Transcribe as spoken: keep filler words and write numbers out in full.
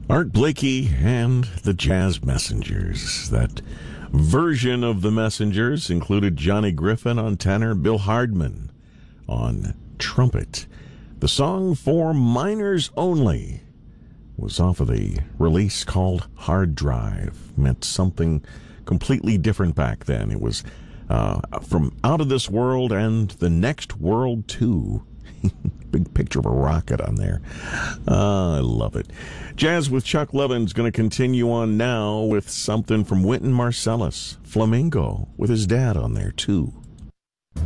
Art Blakey and the Jazz Messengers. That version of the Messengers included Johnny Griffin on tenor, Bill Hardman on trumpet. The song For Minors Only was off of the release called Hard Drive. Meant something completely different back then. It was uh, from Out of This World and The Next World too. Big picture of a rocket on there. Uh, I love it. Jazz with Chuck Levin's going to continue on now with something from Wynton Marsalis, Flamingo, with his dad on there too.